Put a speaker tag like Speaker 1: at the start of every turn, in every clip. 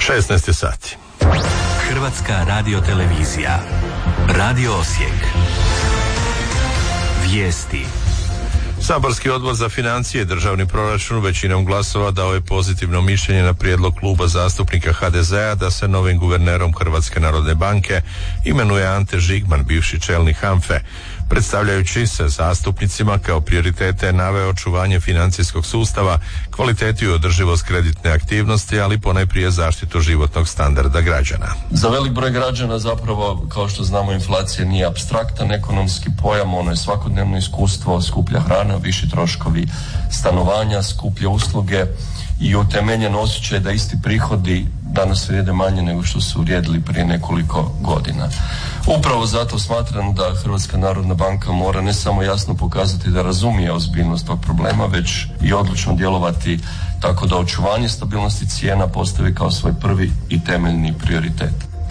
Speaker 1: 16 sati.
Speaker 2: Hrvatska radiotelevizija. Radio Osijek. Vijesti.
Speaker 1: Saborski odbor za financije i državni proračun većinom glasova dao je pozitivno mišljenje na prijedlog kluba zastupnika HDZ-a da se novim guvernerom Hrvatske narodne banke imenuje Ante Žigman, bivši čelnik HANFA-e. Predstavljajući se zastupnicima kao prioritete je naveo očuvanje financijskog sustava, kvalitetu i održivost kreditne aktivnosti, ali ponajprije zaštitu životnog standarda građana.
Speaker 3: Za velik broj građana zapravo, kao što znamo, inflacija nije apstraktan ekonomski pojam, ono je svakodnevno iskustvo, skuplja hrana, viši troškovi stanovanja, skuplje usluge i utemeljen osjećaj da isti prihodi danas vrijede manje nego što su vrijedili prije nekoliko godina. Upravo zato smatram da Hrvatska narodna banka mora ne samo jasno pokazati da razumije ozbiljnost tog problema, već i odlučno djelovati tako da očuvanje stabilnosti cijena postavi kao svoj prvi i temeljni prioritet.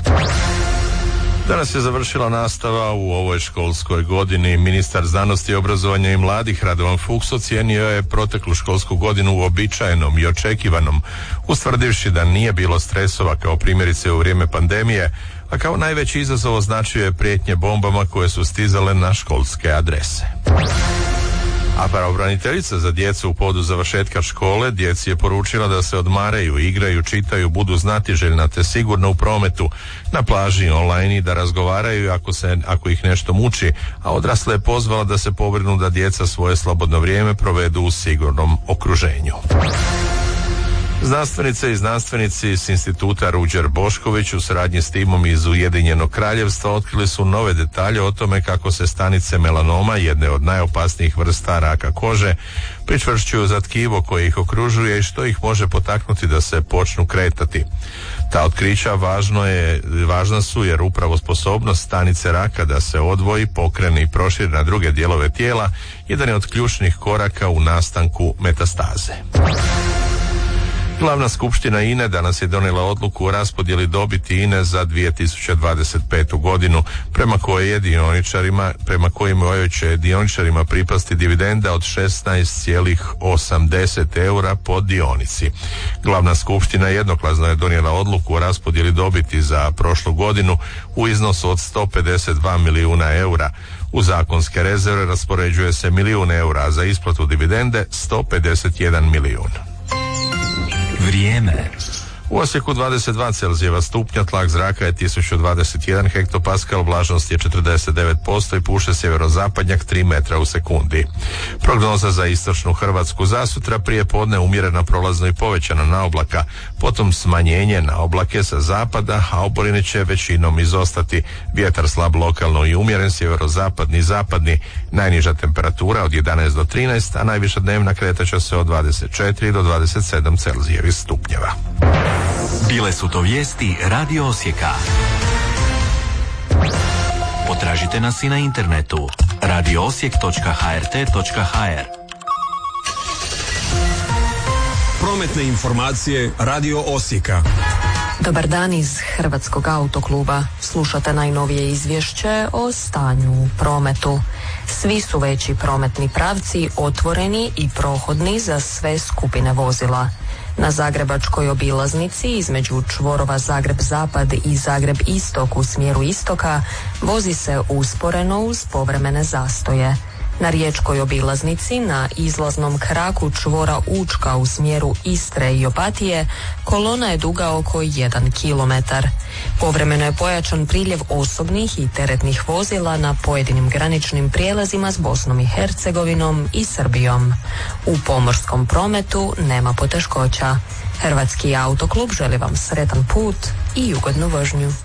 Speaker 1: Danas je završila nastava u ovoj školskoj godini. Ministar znanosti, obrazovanja i mladih Radovan Fuchs ocijenio je proteklu školsku godinu uobičajenom i očekivanom, ustvrdivši da nije bilo stresova kao primjerice u vrijeme pandemije, a kao najveći izazov označio je prijetnje bombama koje su stizale na školske adrese. A pravobraniteljica za djecu u povodu završetka škole djeci je poručila da se odmaraju, igraju, čitaju, budu znatiželjna te sigurno u prometu, na plaži, online i da razgovaraju ako ih nešto muči, a odrasle je pozvala da se pobrinu da djeca svoje slobodno vrijeme provedu u sigurnom okruženju. Znanstvenice i znanstvenici s instituta Ruđer Bošković u suradnji s timom iz Ujedinjenog Kraljevstva otkrili su nove detalje o tome kako se stanice melanoma, jedne od najopasnijih vrsta raka kože, pričvršćuju za tkivo koje ih okružuje i što ih može potaknuti da se počnu kretati. Ta otkrića važna su jer upravo sposobnost stanice raka da se odvoji, pokrene i proširi na druge dijelove tijela jedan je od ključnih koraka u nastanku metastaze. Glavna skupština INA-e danas je donijela odluku o raspodjeli dobiti INA-e za 2025. godinu, prema kojima će dioničarima pripasti dividenda od 16,80 eura po dionici. Glavna skupština jednoglasno je donijela odluku o raspodjeli dobiti za prošlu godinu u iznosu od 152 milijuna eura. U zakonske rezerve raspoređuje se milijun eura, a za isplatu dividende 151 milijun.
Speaker 2: Vrijeme.
Speaker 1: U Osijeku 22 Celzijeva stupnja, tlak zraka je 1021 hektopaskal, vlažnost je 49% i puše sjeverozapadnjak 3 metra u sekundi. Prognoza za istočnu Hrvatsku za sutra: prije podne umjerena, prolazno i povećana na oblaka, potom smanjenje na oblake sa zapada, a oborine će većinom izostati. Vjetar slab lokalno i umjeren, sjeverozapadni i zapadni. Najniža temperatura od 11 do 13, a najviša dnevna kretaće se od 24 do 27 Celzijevih stupnjeva.
Speaker 2: Bile su to vijesti Radio Osijeka. Potražite nas i na internetu radioosijek.hrt.hr.
Speaker 4: Prometne informacije Radio Osijeka.
Speaker 5: Dobar dan iz Hrvatskog autokluba. Slušate najnovije izvješće o stanju u prometu. Svi su veći prometni pravci otvoreni i prohodni za sve skupine vozila. Na zagrebačkoj obilaznici između čvorova Zagreb-Zapad i Zagreb-Istok u smjeru istoka vozi se usporeno uz povremene zastoje. Na riječkoj obilaznici na izlaznom kraku čvora Učka u smjeru Istre i Opatije kolona je duga oko 1 kilometar. Povremeno je pojačan priljev osobnih i teretnih vozila na pojedinim graničnim prijelazima s Bosnom i Hercegovinom i Srbijom. U pomorskom prometu nema poteškoća. Hrvatski autoklub želi vam sretan put i ugodnu vožnju.